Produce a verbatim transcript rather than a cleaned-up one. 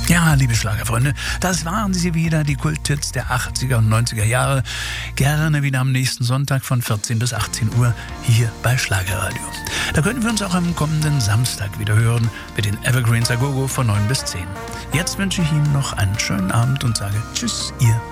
Ja, liebe Schlagerfreunde, das waren sie wieder, die Kulthits der achtziger und neunziger Jahre. Gerne wieder am nächsten Sonntag von vierzehn bis achtzehn Uhr hier bei Schlagerradio. Da können wir uns auch am kommenden Samstag wieder hören mit den Evergreens a Go-Go von neun bis zehn. Jetzt wünsche ich Ihnen noch einen schönen Abend und sage Tschüss, Ihr